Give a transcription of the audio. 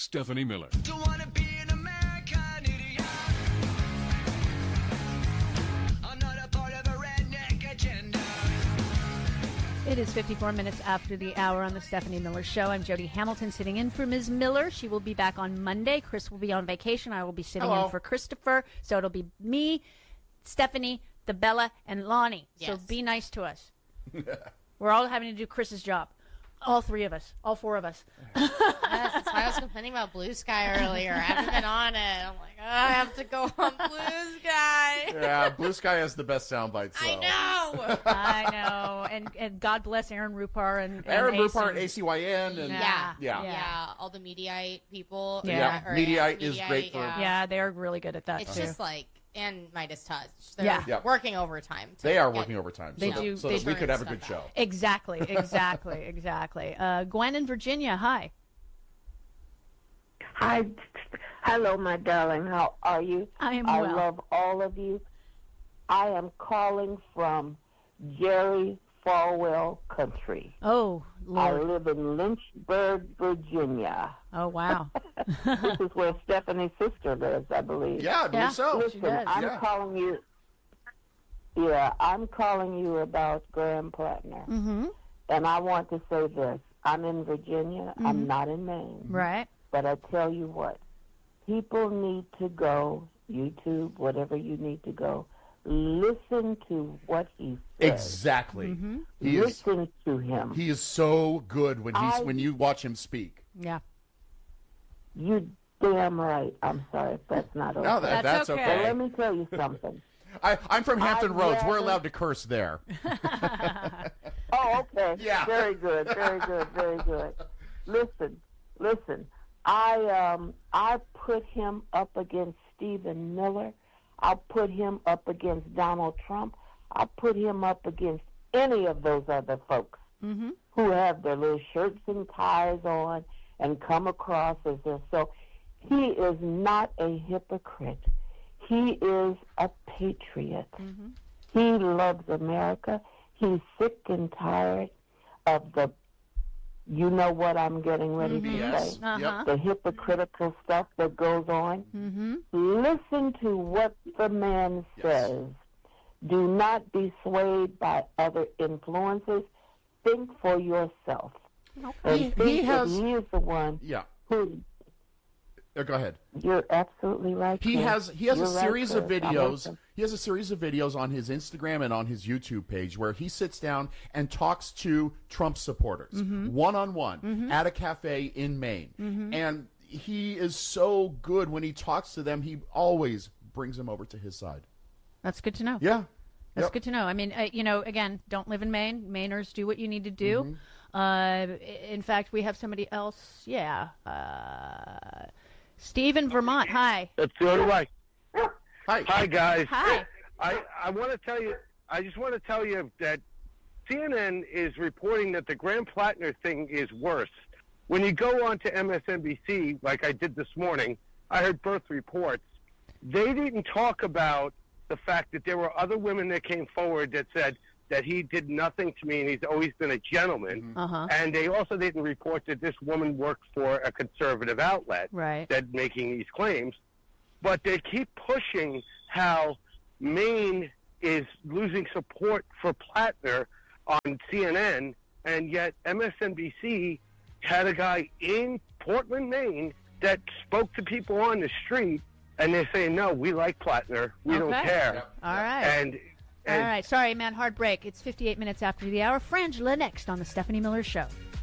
Stephanie Miller. Don't wanna be an American idiot. I'm not a part of a redneck agenda. It is 54 minutes after the hour on the Stephanie Miller Show. I'm Jody Hamilton sitting in for Ms. Miller. She will be back on Monday. Chris will be on vacation. I will be sitting in for Christopher. So it'll be me, Stephanie, the Bella, and Lonnie. Yes. So be nice to us. We're all having to do Chris's job. All three of us. All four of us. Yes, that's why I was complaining about Blue Sky earlier. I haven't been on it. I'm like, I have to go on Blue Sky. Yeah, Blue Sky has the best sound bites. So. I know. I know. And God bless Aaron Rupar and Aaron Ace Rupar, ACYN, and Yeah. All the Mediaite people. Yeah. Mediaite is great for. Yeah, they're really good at that, It's too. just like, and Midas Touch. They're working overtime. They are working overtime. They do. So that we could have a good show. Exactly. Gwen in Virginia, hi. Hi. Hello, my darling. How are you? I am I well. love all of you. I am calling from Jerry Falwell country. Oh, I Lord. live in Lynchburg, Virginia. Oh, wow. This is where Stephanie's sister lives, I believe. Yeah, I believe so. Listen, I'm calling you. Yeah, I'm calling you about Graham Plattner. Mm-hmm. And I want to say this. I'm in Virginia. I'm not in Maine. Right. But I tell you what, people need to go, YouTube, whatever you need to go, listen to what he says. Exactly. Mm-hmm. Listen to him. He is so good when you watch him speak. Yeah. You damn right. I'm sorry if that's not okay. No, that's okay. But let me tell you something. I'm from Hampton Roads. We're allowed to curse there. Oh, okay. Yeah. Very good. Very good. Very good. Listen. I put him up against Stephen Miller. I'll put him up against Donald Trump. I'll put him up against any of those other folks who have their little shirts and ties on and come across as their so. He is not a hypocrite. He is a patriot. He loves America. He's sick and tired of the, you know what I'm getting ready to say, the hypocritical stuff that goes on. Listen to what the man says. Do not be swayed by other influences. Think for yourself. And He think has. that he is the one who. Go ahead. You're absolutely right. He has You're a series of Chris. videos. He has a series of videos on his Instagram and on his YouTube page where he sits down and talks to Trump supporters one-on-one at a cafe in Maine. And he is so good when he talks to them. He always brings them over to his side. That's good to know. Yeah. That's good to know. I mean, again, don't live in Maine. Mainers, do what you need to do. In fact, we have somebody else. Yeah. Steve in Vermont. Hi. That's the only way. Hi. Hi, guys. Hi. I want to tell you, I just want to tell you that CNN is reporting that the Graham Plattner thing is worse. When you go on to MSNBC, like I did this morning, I heard both reports. They didn't talk about the fact that there were other women that came forward that said that he did nothing to me and he's always been a gentleman. And they also didn't report that this woman worked for a conservative outlet that making these claims. But they keep pushing how Maine is losing support for Plattner on CNN, and yet MSNBC had a guy in Portland, Maine that spoke to people on the street, and they're saying, no, we like Plattner. We don't care. All right. And all right. Sorry, man. Hard break. It's 58 minutes after the hour. Frangela next on the Stephanie Miller Show.